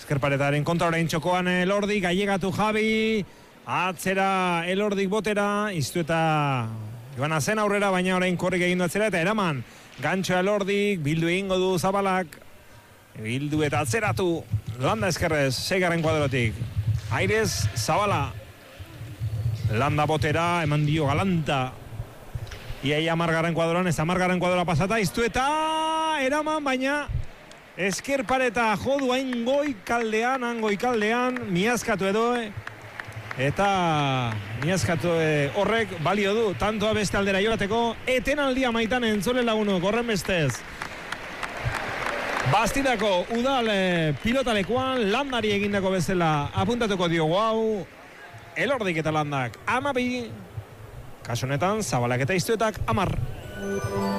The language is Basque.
Eskerparetaren kontra orain txokoan Elordik, ailegatu Javi, atzera Elordik botera, iztu eta joan zen aurrera, baina orain korrik egin atzera eta eraman. Gantxoa Elordik, bildu egingo du Zabalak, bildu eta atzeratu, Landa eskerrez, 6. kuadrotik. Airez Zabala, Landa botera, eman dio Galanta. Iaia 10. kuadroan, ez 10. kuadroa pasata, iztu eta eraman, baina Eskerpareta jodu hain goikaldean, miazkatu edo, eta miazkatu horrek balio du, tantoa beste aldera joateko, etenaldia maitan entzule lagunok, horren bestez. Bastidako udal pilotalekuan, Landari egindako bezala apuntatuko diogu hau, Elordik eta Landak 12, kasu honetan Zabalak eta Iztuetak 10.